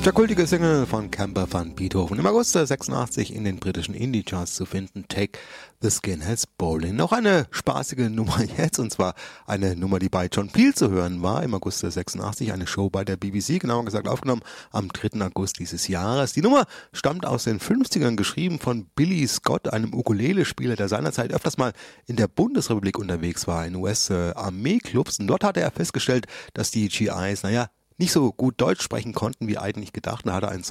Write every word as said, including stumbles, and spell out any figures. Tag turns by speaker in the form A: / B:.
A: Der kultige Single von Camper van Beethoven. Im August sechsundachtzig in den britischen Indie-Charts zu finden, Take the Skinheads Bowling. Noch eine spaßige Nummer jetzt, und zwar eine Nummer, die bei John Peel zu hören war. Im August sechsundachtzig eine Show bei der B B C, genauer gesagt aufgenommen am dritten August dieses Jahres. Die Nummer stammt aus den fünfzigern, geschrieben von Billy Scott, einem Ukulele-Spieler, der seinerzeit öfters mal in der Bundesrepublik unterwegs war, in U S-Armeeclubs. Und dort hat er festgestellt, dass die G Is, naja, nicht so gut Deutsch sprechen konnten, wie eigentlich gedacht. Da hat er einen